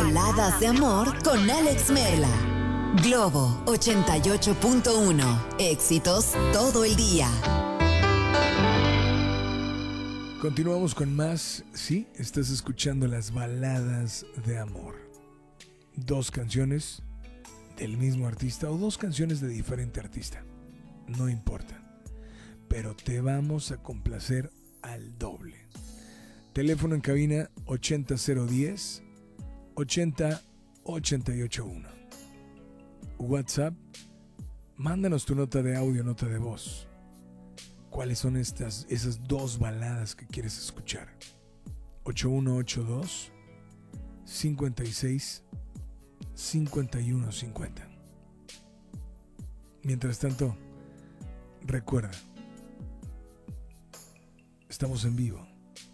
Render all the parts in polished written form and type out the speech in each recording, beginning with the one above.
Baladas de amor con Alex Merla. Globo 88.1. Éxitos todo el día. Continuamos con más. Sí, estás escuchando las baladas de amor. Dos canciones del mismo artista o dos canciones de diferente artista. No importa. Pero te vamos a complacer al doble. Teléfono en cabina 80010 80881. WhatsApp, mándanos tu nota de audio, nota de voz. ¿Cuáles son esas dos baladas que quieres escuchar? 8182 56 51 50. Mientras tanto, recuerda, estamos en vivo.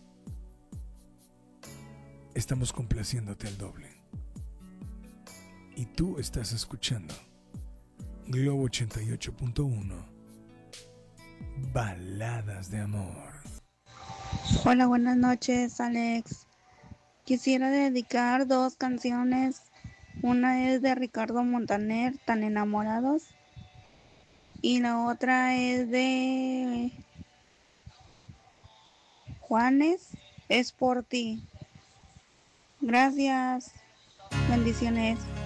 Estamos complaciéndote al doble. Y tú estás escuchando Globo 88.1. Baladas de amor. Hola, buenas noches, Alex. Quisiera dedicar dos canciones. Una es de Ricardo Montaner, Tan Enamorados. Y la otra es de Juanes, Es por ti. Gracias. Bendiciones.